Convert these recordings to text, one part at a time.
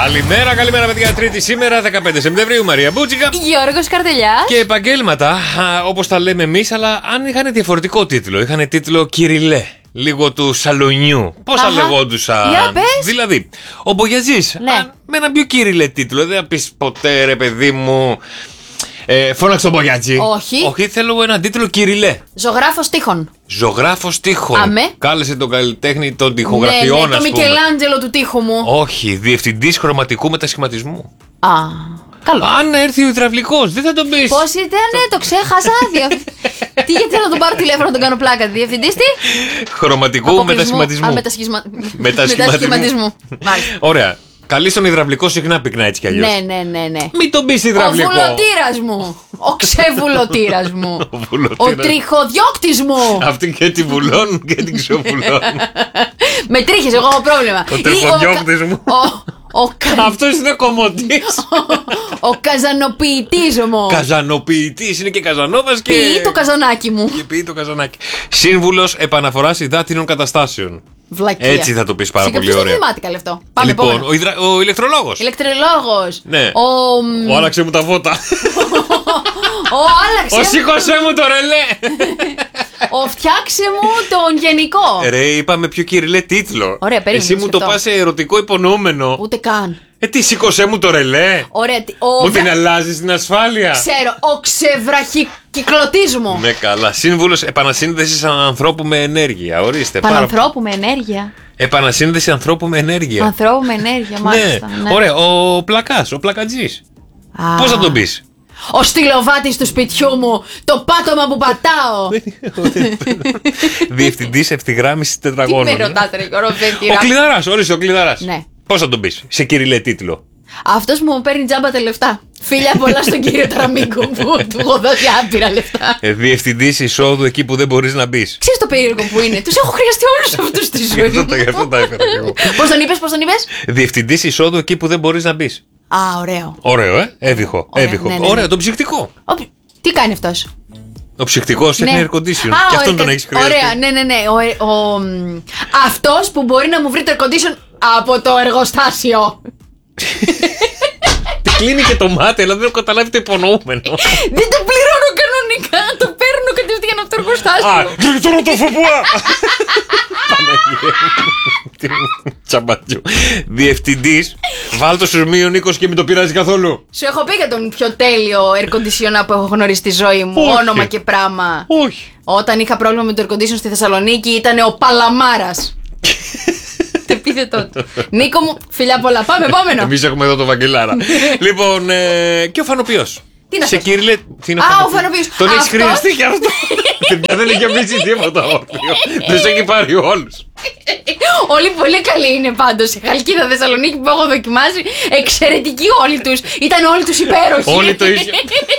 Καλημέρα, παιδιά. Τρίτη σήμερα, 15 Σεπτεμβρίου. Μαρία Μπούτσικα. Γιώργος Καρτελιά. Και επαγγέλματα, όπως τα λέμε εμείς, αλλά αν είχαν διαφορετικό τίτλο. Είχαν τίτλο Κυριλέ. Λίγο του σαλονιού. Πώς θα λεγόντουσαν. Για πες. Δηλαδή, ο Μπογιατζής. Ναι. Με ένα πιο Κυριλέ τίτλο. Δεν θα πεις ποτέ, ρε παιδί μου. Φώναξε τον Μπογιατζή. Όχι, θέλω ένα τίτλο Κυριλέ. Ζωγράφος τείχων. Ζωγράφος τείχων. Αμέ. Κάλεσε τον καλλιτέχνη των τοιχογραφιών, Ναι, το Μικελάντζελο του τείχου μου. Όχι, διευθυντής χρωματικού μετασχηματισμού. Καλό. Αν έρθει ο υδραυλικός, δεν θα τον πεις. Πώς ήταν, το ξέχασα. Τι, γιατί θέλω να τον πάρω τηλέφωνο να τον κάνω πλάκα. Διευθυντής τι? Χρωματικού μετασχηματισμού. Μετασχηματισμού. Ωραία. Καλείς τον υδραυλικό, συχνά πυκνά έτσι κι αλλιώς. Ναι. Μην τον πεις υδραυλικό. Ο βουλωτήρας μου. Ο ξεβουλωτήρας μου. Ο τριχοδιώκτης μου. Αυτοί και τη βουλώνουν και την ξεβουλώνουν. Με τρίχες, εγώ έχω πρόβλημα. Ο τριχοδιώκτης μου. Αυτός είναι κομμωτής. Ο καζανοποιητής μου. Καζανοποιητής είναι και καζανόβας και. Ποιεί το καζανάκι μου. Και ποιεί το καζανάκι. Σύμβουλος επαναφοράς υδάτινων καταστάσεων. Βλακία. Έτσι θα το πεις πάρα πολύ ωραία. Είναι λεφτό. Πάμε λοιπόν, ο ηλεκτρολόγος. Ηλεκτρολόγος. Ναι. Ο άλλαξε μου τα φώτα. Ο σήκωσέ μου το ρελέ. Ο φτιάξε μου τον γενικό. Ρε, είπαμε πιο Κυριλέ τίτλο. Ωραία, περίμενε. Εσύ μου το πας σε ερωτικό υπονοούμενο. Ούτε καν. Τι σήκωσέ μου το ρελέ. Ωραία. Μου την αλλάζεις την ασφάλεια. Ξέρω. Ο ξεβραχικυκλωτής μου. Ναι, καλά. Σύμβουλος επανασύνδεσης ανθρώπου με ενέργεια. Ορίστε. Ανθρώπου με ενέργεια. Επανασύνδεση ανθρώπου με ενέργεια. Ανθρώπου με ενέργεια, μάλιστα. Ναι. Ωραία. Ο πλακάς, ο πλακατζής. Πώς θα τον πεις? Ο στυλοβάτης του σπιτιού μου. Το πάτωμα που πατάω. Διευθυντής ευθυγράμμισης τετραγώνων. Τι με ρωτάς, ρε Γιώργο, Ο κλειδαράς, ορίστε, ο κλειδαράς. Ναι. Πώς θα τον πεις σε Κυριλέ τίτλο? Αυτός που μου παίρνει τζάμπα τα λεφτά. Φίλια πολλά στον κύριο Τραμίκο που του έχω δώσει άπειρα λεφτά. Διευθυντής εισόδου εκεί που δεν μπορείς να μπεις. Ξέρεις το περίεργο που είναι? Τους έχω χρειαστεί όλους αυτούς στη ζωή μου. Γι' αυτό τα έφερα και εγώ. Πώς τον είπες? Διευθυντής εισόδου εκεί που δεν μπορείς να μπεις. Ωραίο. Ωραίο, έβυχο. Ναι. Ωραία, το ψυκτικό. Τι κάνει αυτός? Ο ψυκτικός φτιάχνει air condition. Και αυτόν τον έχεις χρειαστεί. Ωραία, ναι. Αυτός που μπορεί να μου βρει το air condition από το εργοστάσιο. Κλείνει και το μάτι, αλλά δεν έχω καταλάβει το υπονοούμενο. Δεν το πληρώνω κανονικά. Το παίρνω κατευθείαν από το εργοστάσιο. Γλιτώνω το φοπουά. Τσαμπατζού. Διευθυντής, βάλ το στους μείον 20 και μην το πειράζει καθόλου. Σου έχω πει για τον πιο τέλειο air conditioner που έχω γνωρίσει στη ζωή μου. Όχι. Όνομα και πράγμα. Όχι. Όταν είχα πρόβλημα με το air conditioner στη Θεσσαλονίκη ήταν ο Παλαμάρας. Επίθετο του. Νίκο μου, φιλιά πολλά. Πάμε, επόμενο. Εμείς έχουμε εδώ τον Βαγγελάρα. Λοιπόν, και ο Φανοποιός. Τι να σε θες? Κυριλέ. Ο Φανοποιός. Τον έχεις χρειαστεί κι αυτό. Δεν έχει αφήσει τίποτα όρθιο. Δεν σε έχει πάρει όλους. Όλοι πολύ καλοί είναι πάντως. Η Χαλκίδα Θεσσαλονίκη που έχω δοκιμάσει. Εξαιρετικοί όλοι τους. Ήταν όλοι τους υπέροχοι. Όλοι το ίδιο.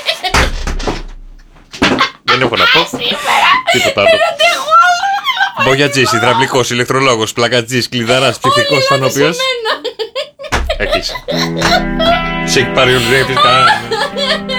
Δεν έχω να πω. Τίποτα άλλο. Μπογιατζής, υδραυλικός, ηλεκτρολόγος, πλακατζής, κλειδαράς, ψυχικός, Φανοποιός. Έκλεισε. Σε έχει πάρει ο Ρέφης.